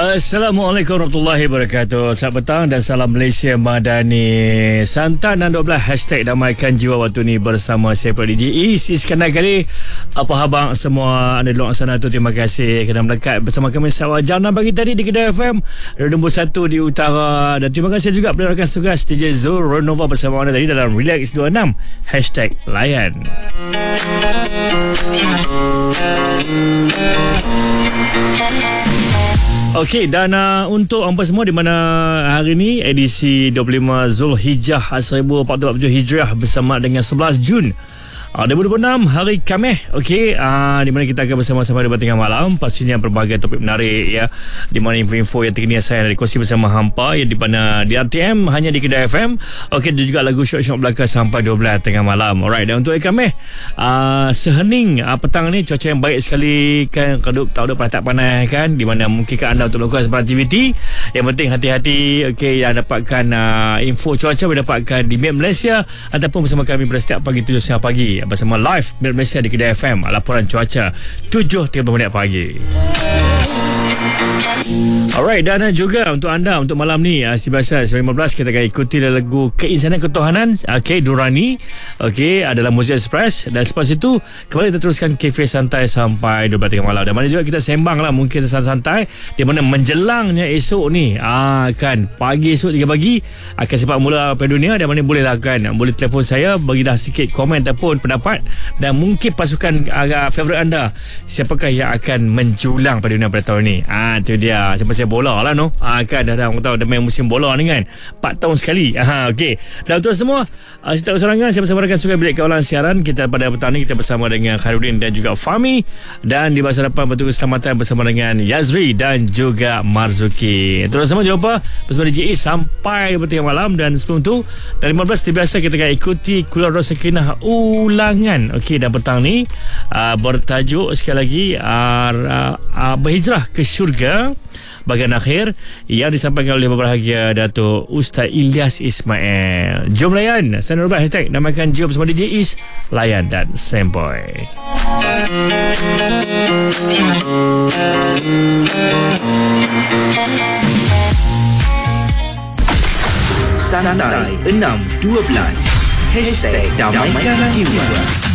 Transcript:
Assalamualaikum warahmatullahi wabarakatuh. Selamat petang dan salam Malaysia Madani. Santan dan 12 hashtag damaikan jiwa waktu ni bersama saya DJ Iskandar Kali. Apa khabar semua anda di luar sana tu? Terima kasih kerana mendekat bersama kami selama jam 6 pagi tadi di Kedah FM nombor 1 di utara. Dan terima kasih juga kepada rakan tugas DJ Zul Renova bersama anda tadi dalam Relax 26 hashtag layan. Okey, dan untuk hampa semua di mana hari ni edisi 25 Zulhijjah 1447 Hijriah bersama dengan 11 Jun 2026 hari Khamis. Okey, di mana kita akan bersama-sama debat tengah malam, pastinya berbagai topik menarik ya, di mana info-info yang terkini saya nak dikongsi bersama hampa yang di mana di RTM hanya di Kedah FM. Okey, dan juga lagu syok-syok belakang sampai 12 tengah malam. Alright, dan untuk hari Khamis sehening petang ni cuaca yang baik sekali kan, tak ada panas kan, di mana mungkinkah anda untuk melakukan sebarang aktiviti. Yang penting hati-hati. Okey, yang dapatkan info cuaca boleh dapatkan di Map Malaysia ataupun bersama kami pada setiap pagi 7 pagi bersama live Map Malaysia di Kedah FM, laporan cuaca 7.30 minit pagi. Alright, dan juga untuk anda untuk malam ni seperti biasa 9.15 kita akan ikuti lagu Keinsanan Ketuhanan Durrani. Okey, adalah Muzik Express, dan selepas itu kembali kita teruskan Cafe Santai sampai 12 tengah malam. Dan mana juga kita sembang lah mungkin santai di mana menjelangnya esok ni kan pagi esok 3 pagi akan sepak mula Piala Dunia, dan mana boleh lah kan, boleh telefon saya bagi dah sikit komen ataupun pendapat dan mungkin pasukan favourite anda siapakah yang akan menjulang Piala Dunia pada tahun ni. Itu dia, saya bola lah kan, dah orang tahu dah main musim bola ni kan 4 tahun sekali. Okey, dan untuk semua saya tak berserangan, saya bersama rakan sukan bilik kawalan siaran kita pada petang ni. Kita bersama dengan Khairuddin dan juga Fahmi, dan di masa depan petugas keselamatan bersama dengan Yazri dan juga Marzuki. Terus semua jangan lupa bersama DJ sampai bertengah malam, dan sebelum tu dari 15 seperti biasa kita akan ikuti Keluarga Sakinah ulangan. Okey, dan petang ni bertajuk sekali lagi berhijrah ke syurga bagian akhir yang disampaikan oleh berbahagia Datuk Ustaz Ilyas Ismail. Jom layan Sana Rubah hashtag namakan jiwa bersama DJ Is, layan dan sempoi. Santai 6.12 hashtag damaikan jiwa.